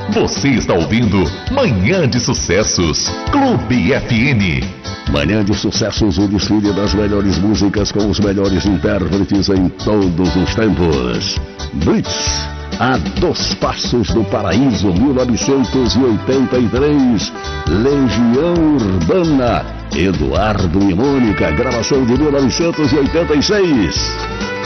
Você está ouvindo Manhã de Sucessos, Clube FM. Manhã de Sucessos, o desfile das melhores músicas com os melhores intérpretes em todos os tempos. Blitz, a 2 Passos do Paraíso, 1983. Legião Urbana, Eduardo e Mônica, gravação de 1986.